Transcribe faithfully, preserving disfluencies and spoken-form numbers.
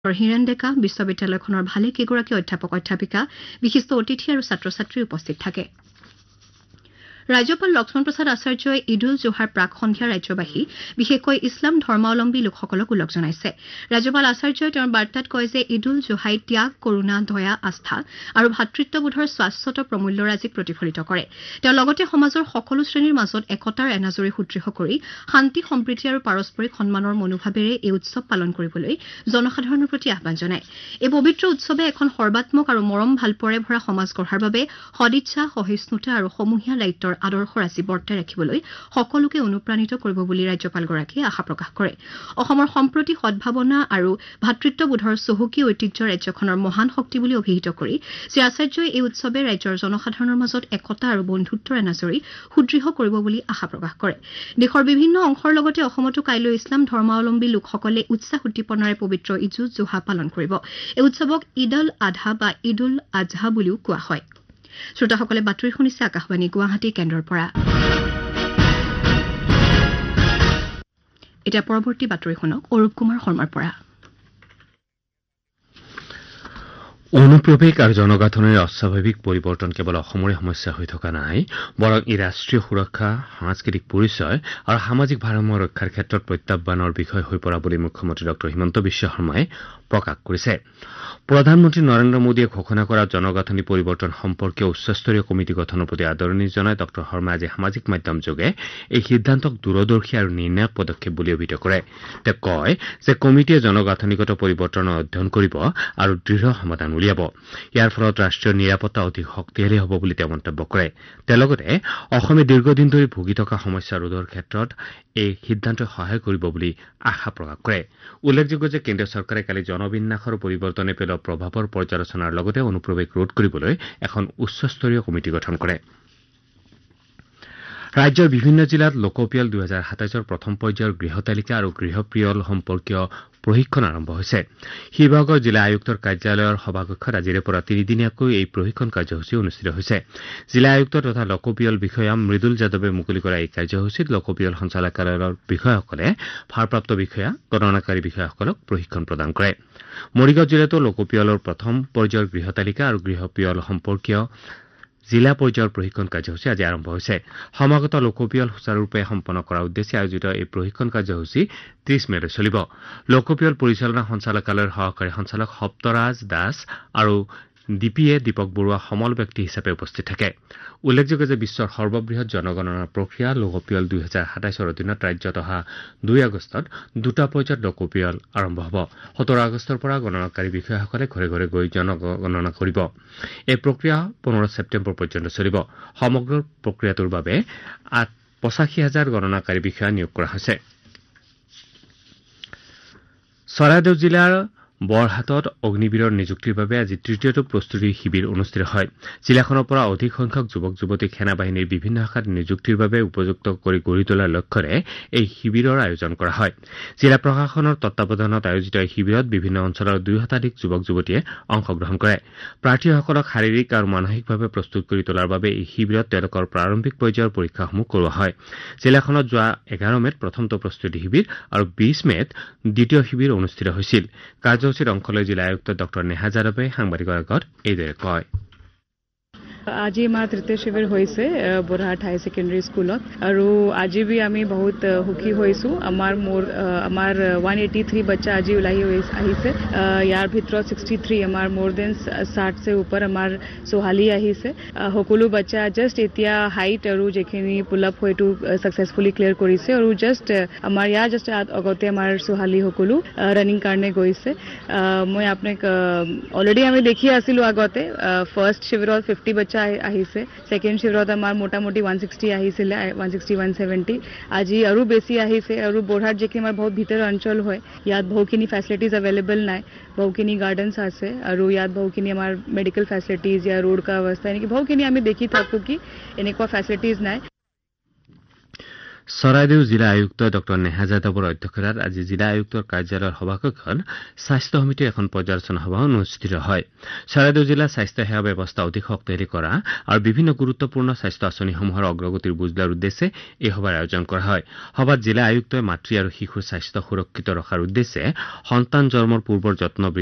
হিৰেন ডেকা বিশ্ববিদ্যালয়খনৰ ভালে কেইগৰাকী অধ্যাপক অধ্যাপিকা বিশিষ্ট অতিথি আৰু ছাত্ৰ ছাত্ৰী উপস্থিত থাকে ৰাজ্যপাল লক্ষ্মণ প্ৰসাদ আচাৰ্যই ঈদুল জোহাৰ প্ৰাক সন্ধিয়া ৰাজ্যবাসী বিশেষকৈ ইছলাম ধৰ্মাৱলম্বী লোকসকলক ওলগ জনাইছে ৰাজ্যপাল আচাৰ্যই তেওঁৰ বাৰ্তাত কয় যে ঈদুল জোহাই ত্যাগ কৰুণা দয়া আস্থা আৰু ভাতৃত্ববোধৰ শাশ্বত প্ৰমূল্যৰাজিক প্ৰতিফলিত কৰে তেওঁ লগতে সমাজৰ সকলো শ্ৰেণীৰ মাজত একতাৰ এনাজৰী সুদৃঢ় কৰি শান্তি সম্প্ৰীতি আৰু পাৰস্পৰিক সন্মানৰ মনোভাৱেৰে এই উৎসৱ পালন কৰিবলৈ জনসাধাৰণৰ প্ৰতি আহ্বান জনায় এই পবিত্ৰ উৎসৱে এখন সৰ্বাত্মক আৰু মৰম ভালপোৱাৰে ভৰা সমাজ গঢ়াৰ বাবে সদিচ্ছা সহিষ্ণুতা আৰু সমূহীয়া দায়িত্বৰ আদৰ্শৰাজি বৰ্তাই ৰাখিবলৈ সকলোকে অনুপ্ৰাণিত কৰিব বুলি ৰাজ্যপালগৰাকীয়ে আশা প্ৰকাশ কৰে অসমৰ সম্প্ৰতি সদ্ভাৱনা আৰু ভাতৃত্ববোধৰ চহকী ঐতিহ্য ৰাজ্যখনৰ মহান শক্তি বুলি অভিহিত কৰি শ্ৰী আচাৰ্যই এই উৎসৱে ৰাজ্যৰ জনসাধাৰণৰ মাজত একতা আৰু বন্ধুত্বৰ এনাজৰী সুদৃঢ় কৰিব বুলি আশা প্ৰকাশ কৰে দেশৰ বিভিন্ন অংশৰ লগতে অসমতো কাইলৈ ইছলাম ধৰ্মাৱলম্বী লোকসকলে উৎসাহ উদ্দীপনাৰে পবিত্ৰ ঈদুল জোহা পালন কৰিব এই উৎসৱক ঈদুল আধা বা ঈদুল আজহা বুলিও কোৱা হয় শ্ৰোতাসকলে বাতৰি শুনিছে আকাশবাণী গুৱাহাটী কেন্দ্ৰৰ পৰা এতিয়া পৰৱৰ্তী বাতৰি শুনক অৰূপ কুমাৰ শৰ্মাৰ পৰা অনুপ্ৰৱেশ আৰু জনগাঁথনিৰ অস্বাভাৱিক পৰিৱৰ্তন কেৱল অসমৰে সমস্যা হৈ থকা নাই বৰং ই ৰাষ্ট্ৰীয় সুৰক্ষা সাংস্কৃতিক পৰিচয় আৰু সামাজিক ভাৰসাম্য ৰক্ষাৰ ক্ষেত্ৰত প্ৰত্যাহ্বানৰ বিষয় হৈ পৰা বুলি মুখ্যমন্ত্ৰী ডঃ হিমন্ত বিশ্ব শৰ্মাই প্ৰকাশ কৰিছে প্ৰধানমন্ত্ৰী নৰেন্দ্ৰ মোদীয়ে ঘোষণা কৰা জনগাঁথনি পৰিৱৰ্তন সম্পৰ্কীয় উচ্চস্তৰীয় কমিটি গঠনৰ প্ৰতি আদৰণি জনাই ডঃ শৰ্মাই আজি সামাজিক মাধ্যম যোগে এই সিদ্ধান্তক দূৰদৰ্শী আৰু নিৰ্ণায়ক পদক্ষেপ বুলি অভিহিত কৰে তেওঁ কয় যে কমিটিয়ে জনগাঁথনিগত পৰিৱৰ্তনৰ অধ্যয়ন কৰিব আৰু দৃঢ় সমাধান উলিয়াব ইয়াৰ ফলত ৰাষ্ট্ৰীয় নিৰাপত্তা অধিক শক্তিশালী হ'ব বুলি তেওঁ মন্তব্য কৰে তেওঁ লগতে অসমে দীৰ্ঘদিন ধৰি ভুগি থকা সমস্যা ৰোধৰ ক্ষেত্ৰত এই সিদ্ধান্তই সহায় কৰিব বুলি আশা প্ৰকাশ কৰে উল্লেখযোগ্য যে কেন্দ্ৰীয় চৰকাৰে কালি জনবিন্যাসৰ পৰিৱৰ্তনে পেলোৱা প্ৰভাৱৰ পৰ্যালোচনাৰ লগতে অনুপ্ৰৱেশ ৰোধ কৰিবলৈ এখন উচ্চস্তৰীয় কমিটি গঠন কৰে ৰাজ্যৰ বিভিন্ন জিলাত লোকপিয়ল দুহেজাৰ সাতাইছৰ প্ৰথম পৰ্যায়ৰ গৃহ তালিকা আৰু গৃহপিয়ল সম্পৰ্কীয় প্ৰশিক্ষণ আৰম্ভ হৈছে শিৱসাগৰ জিলা আয়ুক্তৰ কাৰ্যালয়ৰ সভাকক্ষত আজিৰে পৰা তিনিদিনীয়াকৈ এই প্ৰশিক্ষণ কাৰ্যসূচী অনুষ্ঠিত হৈছে জিলা আয়ুক্ত তথা লোকপিয়ল বিষয়া মৃদুল যাদৱে মুকলি কৰা এই কাৰ্যসূচীত লোকপিয়ল সঞ্চালকালয়ৰ বিষয়াসকলে ভাৰপ্ৰাপ্ত বিষয়া গণনাকাৰী বিষয়াসকলক প্ৰশিক্ষণ প্ৰদান কৰে মৰিগাঁও জিলাতো লোকপিয়লৰ প্ৰথম পৰ্যায়ৰ গৃহ তালিকা আৰু গৃহপিয়ল সম্পৰ্কীয় জিলা পৰ্যায়ৰ প্ৰশিক্ষণ কাৰ্যসূচী আজি আৰম্ভ হৈছে সমাগত লোকপিয়ল সুচাৰুৰূপে সম্পন্ন কৰাৰ উদ্দেশ্যে আয়োজিত এই প্ৰশিক্ষণ কাৰ্যসূচী ত্ৰিশ মেলৈ চলিব লোকপিয়ল পৰিচালনা সঞ্চালকালয়ৰ সহকাৰী সঞ্চালক সপ্তৰাজ দাস আৰু D P A Dipak Barua সমল ব্যক্তি হিচাপে উপস্থিত থাকে উল্লেখযোগ্য যে বিশ্বৰ সৰ্ববৃহৎ জনগণনাৰ প্ৰক্ৰিয়া লোকপিয়ল দুহেজাৰ সাতাইছৰ অধীনত ৰাজ্যত অহা দুই আগষ্টত দুটা পৰ্যায়ত লোকপিয়ল আৰম্ভ হ'ব সোতৰ আগষ্টৰ পৰা গণনাকাৰী বিষয়াসকলে ঘৰে ঘৰে গৈ জনগণনা কৰিব এই প্ৰক্ৰিয়া পোন্ধৰ ছেপ্টেম্বৰ পৰ্যন্ত চলিব সমগ্ৰ প্ৰক্ৰিয়াটোৰ বাবে পঁচাশী হাজাৰ গণনাকাৰী বিষয়া নিয়োগ কৰা হৈছে চৰাইদেউ জিলাৰ বৰহাটত অগ্নিবীৰৰ নিযুক্তিৰ বাবে আজি তৃতীয়টো প্ৰস্তুতি শিবিৰ অনুষ্ঠিত হয় জিলাখনৰ পৰা অধিক সংখ্যক যুৱক যুৱতীক সেনা বাহিনীৰ বিভিন্ন শাখাত নিযুক্তিৰ বাবে উপযুক্ত কৰি গঢ়ি তোলাৰ লক্ষ্যৰে এই শিবিৰৰ আয়োজন কৰা হয় জিলা প্ৰশাসনৰ তত্বাৱধানত আয়োজিত এই শিবিৰত বিভিন্ন অঞ্চলৰ দুই শতাধিক যুৱক যুৱতীয়ে অংশগ্ৰহণ কৰে প্ৰাৰ্থীসকলক শাৰীৰিক আৰু মানসিকভাৱে প্ৰস্তুত কৰি তোলাৰ বাবে এই শিবিৰত তেওঁলোকৰ প্ৰাৰম্ভিক পৰ্যায়ৰ পৰীক্ষাসমূহ কৰোৱা হয় জিলাখনত যোৱা এঘাৰ মেত প্ৰথমটো প্ৰস্তুতি শিবিৰ আৰু বিশ মেত দ্বিতীয় শিবিৰ অনুষ্ঠিত হৈছিল কাৰ্যসূচীত অংশ লৈ জিলা আয়ুক্ত ডঃ নেহা যাদৱে সাংবাদিকৰ আগত এইদৰে কয় আজি আমাৰ তৃতীয় শিবিৰ হৈছে বৰহাট হাই ছেকেণ্ডাৰী স্কুলত আৰু আজি বি আমি বহুত সুখী হৈছোঁ আমাৰ মোৰ আমাৰ ওৱান এইটি থ্ৰী বাচ্চা আজি ওলাই আহিছে ইয়াৰ ভিতৰত ছিক্সটি থ্ৰী আমাৰ মোৰ দেন ষাঠছে ওপৰ আমাৰ ছোৱালী আহিছে সকলো বাচ্চা জাষ্ট এতিয়া হাইট আৰু যিখিনি পুল আপ হয়তো ছাকচেছফুলি ক্লিয়াৰ কৰিছে আৰু জাষ্ট আমাৰ ইয়াৰ জাষ্ট আগতে আমাৰ ছোৱালী সকলো ৰানিং কাৰণে গৈছে মই আপোনাক অলৰেডি আমি দেখি আছিলোঁ আগতে ফাৰ্ষ্ট শিবিৰত ফিফটি বাচ্চা আহিছে ছেকেণ্ড শিবিৰত আমাৰ মোটামুটি ওৱান ছিক্সটি আহিছিলে ওৱান ছিক্সটি ওৱান ছেভেণ্টি আজি আৰু বেছি আহিছে আৰু বৰহাট যিখিনি আমাৰ বহুত ভিতৰ অঞ্চল হয় ইয়াত বহুখিনি ফেচিলিটিজ এভেইলেবল নাই বহুখিনি গাৰ্ডেন্স আছে আৰু ইয়াত বহুখিনি আমাৰ মেডিকেল ফেচিলিটিজ या रोड का अवस्था यानी कि बहुখিনি আমি দেখি থাকো কি এনেকুৱা ফেচিলিটিজ নাই চৰাইদেউ জিলা আয়ুক্ত ডঃ নেহা যাদৱৰ অধ্যক্ষতাত আজি জিলা আয়ুক্তৰ কাৰ্যালয়ৰ সভাকক্ষত স্বাস্থ্য সমিতিৰ এখন পৰ্যালোচনা সভা অনুষ্ঠিত হয়। চৰাইদেউ জিলাৰ স্বাস্থ্য সেৱা ব্যৱস্থা অধিক শক্তিশালী কৰা আৰু বিভিন্ন গুৰুত্বপূৰ্ণ স্বাস্থ্য আঁচনিসমূহৰ অগ্ৰগতিৰ বুজ লোৱাৰ উদ্দেশ্যে এই সভাৰ আয়োজন কৰা হয়। সভাত জিলা আয়ুক্তই মাতৃ আৰু শিশুৰ স্বাস্থ্য সুৰক্ষিত ৰখাৰ উদ্দেশ্যে সন্তান জন্মৰ পূৰ্বৰ যত্ন